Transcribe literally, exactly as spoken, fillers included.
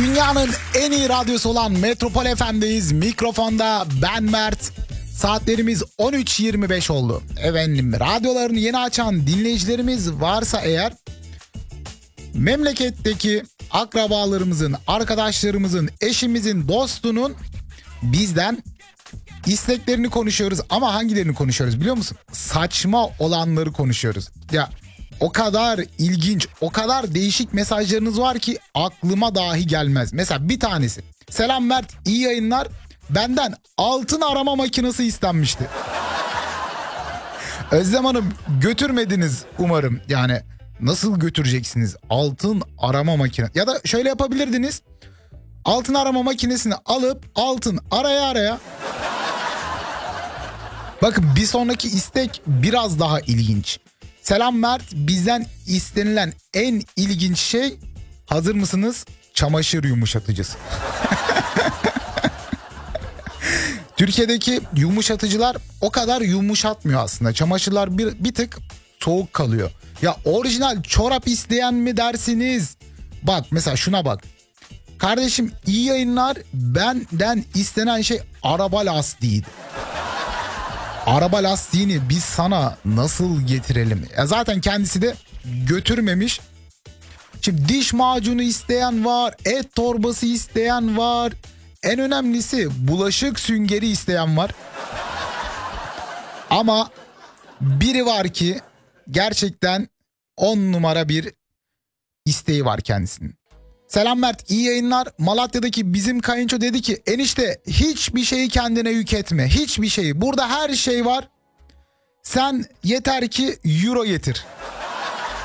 Dünyanın en iyi radyosu olan Metropol F M'deyiz. Mikrofonda ben Mert. Saatlerimiz on üç yirmi beş oldu. Efendim, radyolarını yeni açan dinleyicilerimiz varsa eğer, memleketteki akrabalarımızın, arkadaşlarımızın, eşimizin, dostunun bizden isteklerini konuşuyoruz. Ama hangilerini konuşuyoruz biliyor musun? Saçma olanları konuşuyoruz. Ya o kadar ilginç, o kadar değişik mesajlarınız var ki aklıma dahi gelmez. Mesela bir tanesi. Selam Mert, iyi yayınlar. Benden altın arama makinesi istenmişti. Özlem Hanım, götürmediniz umarım. Yani nasıl götüreceksiniz altın arama makinesi? Ya da şöyle yapabilirdiniz. Altın arama makinesini alıp altın araya araya. Bakın, bir sonraki istek biraz daha ilginç. Selam Mert, bizden istenilen en ilginç şey, hazır mısınız? Çamaşır yumuşatıcısı. Türkiye'deki yumuşatıcılar o kadar yumuşatmıyor aslında. Çamaşırlar bir, bir tık soğuk kalıyor. Ya orijinal çorap isteyen mi dersiniz? Bak mesela şuna bak. Kardeşim iyi yayınlar, benden istenen şey araba lastiği. Araba lastiğini biz sana nasıl getirelim? Ya zaten kendisi de götürmemiş. Şimdi diş macunu isteyen var, et torbası isteyen var. En önemlisi bulaşık süngeri isteyen var. Ama biri var ki gerçekten on numara bir isteği var kendisinin. Selam Mert, iyi yayınlar. Malatya'daki bizim kayınço dedi ki enişte hiçbir şeyi kendine yük etme. Hiçbir şeyi. Burada her şey var. Sen yeter ki euro getir.